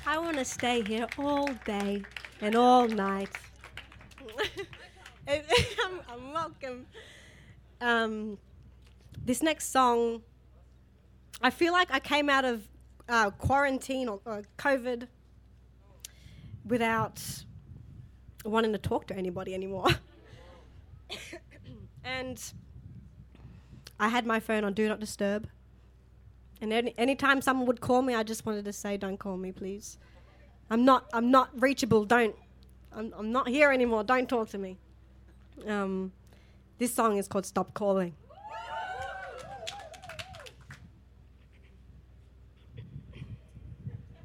I want to stay here all day and all night. I'm welcome. This next song, I feel like I came out of quarantine or COVID without wanting to talk to anybody anymore. And I had my phone on Do Not Disturb. And anytime someone would call me, I just wanted to say, don't call me, please. I'm not reachable. I'm not here anymore. Don't talk to me. This song is called Stop Calling.